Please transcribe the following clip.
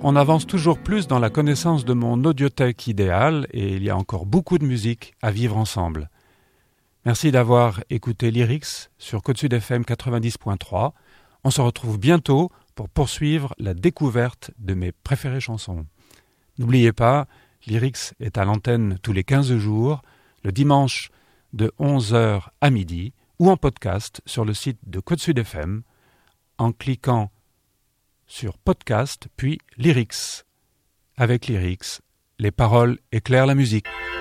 on avance toujours plus dans la connaissance de mon audiothèque idéale et il y a encore beaucoup de musique à vivre ensemble. Merci d'avoir écouté Lyrics sur Côte Sud FM 90.3. On se retrouve bientôt pour poursuivre la découverte de mes préférées chansons. N'oubliez pas, Lyrics est à l'antenne tous les 15 jours, le dimanche de 11h à midi ou en podcast sur le site de Côte Sud FM en cliquant sur podcast puis Lyrics. Avec Lyrics, les paroles éclairent la musique.